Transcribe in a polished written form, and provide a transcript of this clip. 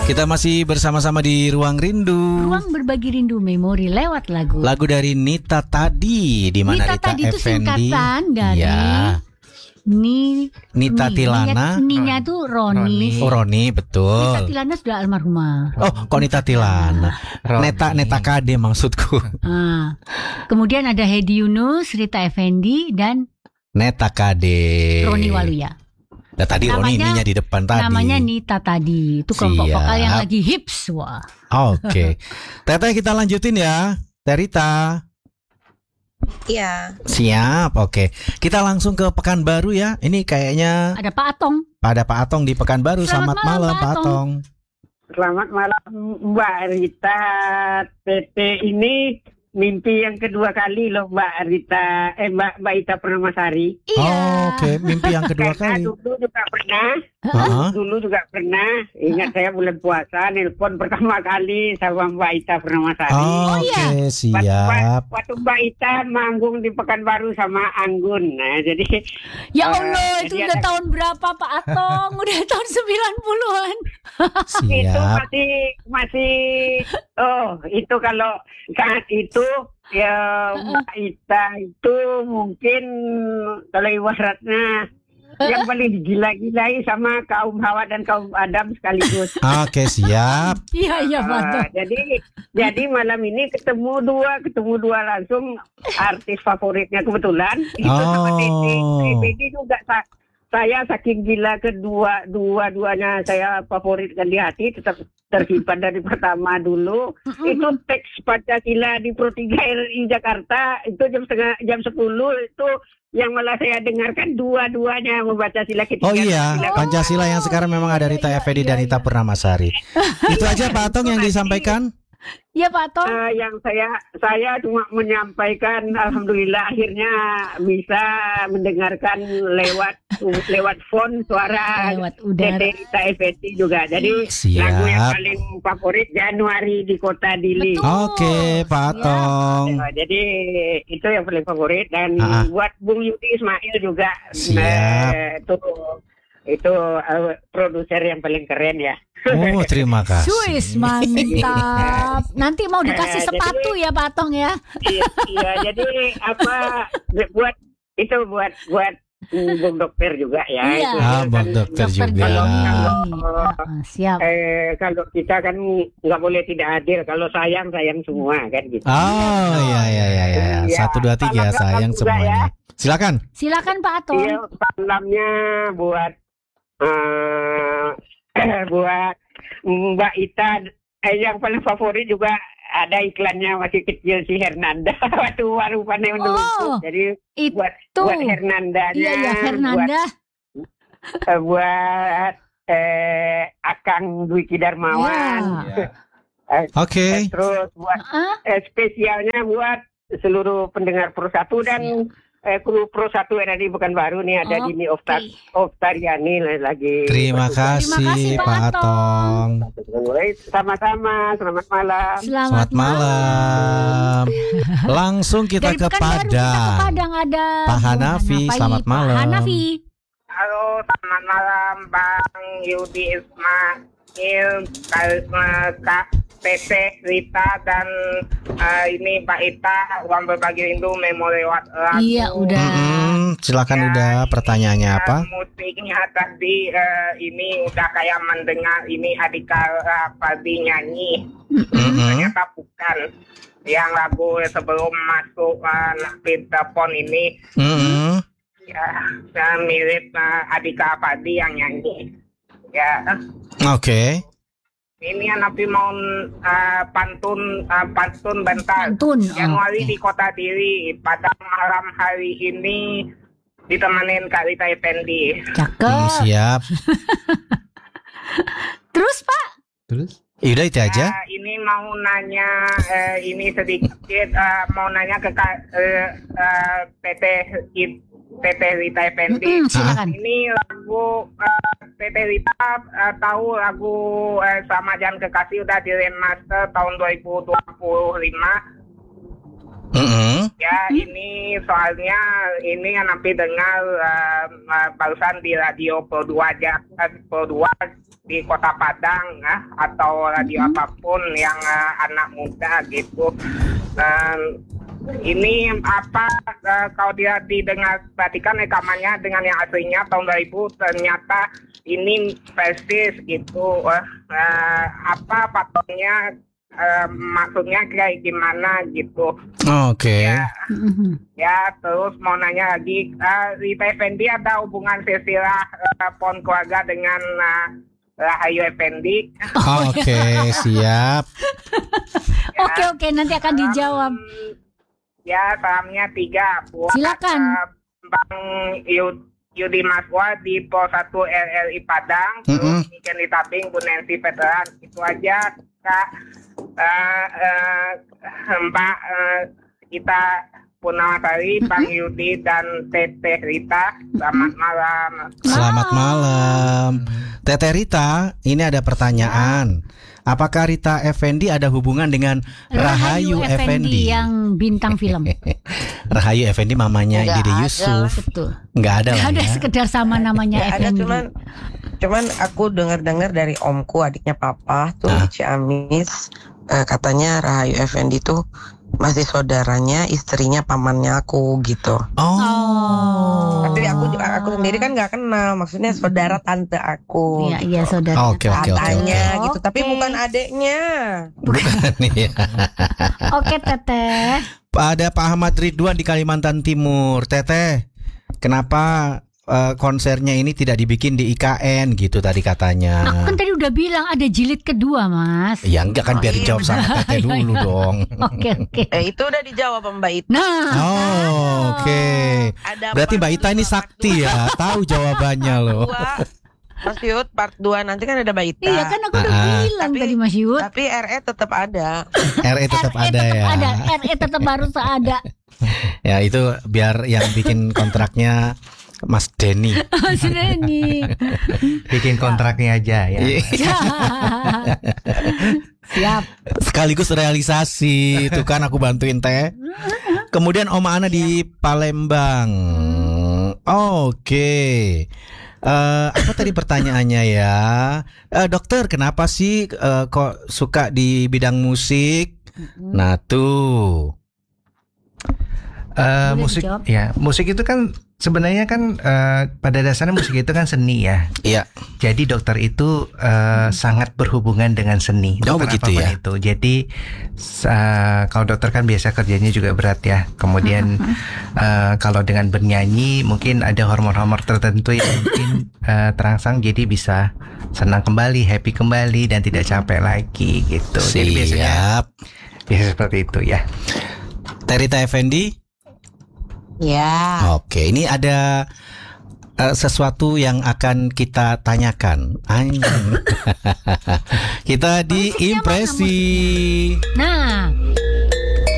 Kita masih bersama-sama di Ruang Rindu. Ruang berbagi rindu memori lewat lagu. Lagu dari Nita Tadi, di mana Nita Rita Tadi itu Effendi. singkatan dari Nita Tilana. Ninya tuh Roni. Oh, Roni, betul. Nita Tilana sudah almarhumah. Oh, kok Nita Tilana? Neta Kade maksudku. Kemudian ada Hedi Yunus, Rita Effendi, dan Neta Kade. Roni Waluya. Nah, tadi Roni ininya di depan tadi. Namanya Nita Tadi. Itu kelompok vokal yang lagi hips. Wah. Oke. Teteh, kita lanjutin ya. Terita. Iya. Siap, oke. Kita langsung ke Pekanbaru ya. Ini kayaknya ada Pak Atong. Ada Pak Atong di Pekanbaru. Selamat malam Pak Atong. Selamat malam Mbak Rita. PT ini mimpi yang kedua kali loh Mbak Rita. Mbak Ita Permasari. Iya. Oh, oke. Mimpi yang kedua kali. Dulu juga pernah. Dulu juga pernah. Ingat saya bulan puasa nelpon pertama kali sama Mbak Ita Permasari. Oh, oke, siap. Waktu Mbak Ita manggung di Pekanbaru sama Anggun. Nah, jadi ya Allah, itu udah tahun berapa Pak Atong? Udah tahun 90-an. Siap. Itu masih itu kalau saat itu ya Mbak Ita itu mungkin kalau ibaratnya yang paling digila-gilai sama kaum Hawa dan kaum Adam sekaligus. Oke, siap. Iya Pak. Jadi malam ini ketemu dua langsung artis favoritnya kebetulan itu sama Teddy juga. Saya saking gila dua-duanya saya favoritkan di hati, tetap tersimpan dari pertama dulu. Itu teks Pancasila di Pro 3 RRI Jakarta itu jam 10 itu yang malah saya dengarkan dua-duanya membaca sila ketiga. Oh iya, Pancasila yang sekarang memang ada Rita Effendi dan Ita Purnamasari. Itu aja Pak Atong yang disampaikan. Iya Pak Atong. Yang saya cuma menyampaikan alhamdulillah akhirnya bisa mendengarkan lewat phone suara Rita Effendi juga. Jadi lagu yang paling favorit Januari di Kota Dili. Oke, Pak Atong. Jadi itu yang paling favorit dan buat Bung Yudi Ismail juga. Siap. Itu produser yang paling keren ya. Oh, terima kasih. Suis, mantap. Nanti mau dikasih sepatu ya Pak Atong ya. Iya, jadi buat Bung Dokter juga ya. Iya. Bung Dokter juga. Siap. Kalau kita kan nggak boleh tidak adil. Kalau sayang semua kan gitu. Oh iya. 1, 2, 3 sayang semuanya. Ya. Silakan Pak Atong. Iya, salamnya buat Mbak Ita. Yang paling favorit juga ada iklannya masih kecil si Hernanda waktu baru pandai melumpuh. Jadi buat Hernandanya. Iya Hernanda. Buat Akang Dwiki Darmawan. Oke. Terus buat spesialnya buat seluruh pendengar Pro 1 dan kru Pro 1 RRI Pekanbaru nih ada Dini Oftariani lagi. Terima kasih Pak Atong. Sama-sama, selamat malam. Selamat malam. Langsung kita ke Padang. Ada Pak Hanafi, selamat malam. Pak Hanafi. Halo, selamat malam Bang Yudi Ismail, Kak PT Rita dan ini Pak Ita, Ruang Berbagi Rindu memori lewat lagu. Iya udah. Silakan udah pertanyaannya apa? Musiknya tadi ini udah kayak mendengar ini Adika Padi nyanyi. Ternyata bukan. Yang lagu sebelum masuk Napit Telepon ini. Ya, mirip Adika Padi yang nyanyi. Ya. Oke. Ini Nabi mau pantun bentar. Januari di Kota Dili pada malam hari ini ditemanin Kak Rita Effendi. Cakep. Siap. Terus Pak? Udah itu aja. Ini mau nanya ini sedikit mau nanya ke PT Rita Effendi. Silakan. Ini lagu PT Rita tahu lagu Sama Jangan Kekasih udah di remaster tahun 2025. Ya, ini soalnya ini yang nanti dengar barusan di radio Pro 2 aja, Pro 2 di Kota Padang atau radio apapun yang anak muda gitu. Ini apa kalau dia didengar perhatikan rekamannya dengan yang aslinya tahun 2000 ternyata ini persis gitu. Apa patungnya maksudnya kayak gimana gitu. Oke. Ya, terus mau nanya lagi, Rita Effendy ada hubungan silsilah pohon keluarga dengan Rahayu Effendy? Oke, siap. Oke, nanti akan dijawab. Ya, salamnya 3 buat Silakan. Bang Yudi Maswa di Pos 1 RRI Padang, terus Niken Ditabing, Bu Nancy Veteran. Itu aja, Kak. Mbak kita Purnawasari, Bang Yudi dan Teteh Rita. Selamat malam. Selamat malam. Teteh Rita, ini ada pertanyaan. Apakah Rita Effendy ada hubungan dengan Rahayu Effendy? Yang bintang film. Rahayu Effendy mamanya Nggak Dede ada. Yusuf. Betul. Nggak ada lah Ada ya. sekedar sama namanya Ya, ada Effendy. cuman aku dengar dari omku, adiknya papa tuh di Ciamis, katanya Rahayu Effendy tuh masih saudaranya istrinya pamannya aku gitu. Oh. Tapi aku sendiri kan nggak kenal, maksudnya saudara tante aku. Iya, saudara. Oke. Katanya gitu, tapi Oke. bukan adeknya. Bukan ya. Oke, Teteh. Ada Pak Ahmad Ridwan di Kalimantan Timur. Teteh, kenapa konsernya ini tidak dibikin di IKN gitu tadi katanya? Aku kan tadi udah bilang ada jilid kedua, Mas. Ya enggak kan, biar dijawab sama Teteh dulu dong. Oke. Itu udah dijawab sama Mbak Ita. Nah, Oke. Ada Berarti part Mbak Ita ini dua, sakti ya, tahu jawabannya loh. Mas Yud, part 2 nanti kan ada Mbak Ita. iya kan aku udah bilang Tapi- tadi Mas Yud. Tapi RE tetap ada. RE tetap ada ya. RE tetap harus ada. Ya itu biar yang bikin kontraknya Mas Denny. Mas Reni. Bikin kontraknya aja ya. Siap. Sekaligus realisasi itu kan aku bantuin Teh. Kemudian Oma Ana di Palembang. Oke. Apa tadi pertanyaannya ya? Dokter, kenapa sih kok suka di bidang musik? Nah tuh. Boleh Musik dijawab? ya, musik itu kan sebenarnya kan pada dasarnya musik itu kan seni ya. Iya. Jadi dokter itu sangat berhubungan dengan seni. Oh, Dokter begitu apapun ya. itu. Jadi kalau dokter kan biasa kerjanya juga berat ya. Kemudian kalau dengan bernyanyi mungkin ada hormon-hormon tertentu yang mungkin terangsang, jadi bisa senang kembali, happy kembali dan tidak capek lagi gitu. Jadi biasanya biasa seperti itu ya. Terita Effendy. Ya. Oke, ini ada sesuatu yang akan kita tanyakan. Kita di impresi. Nah,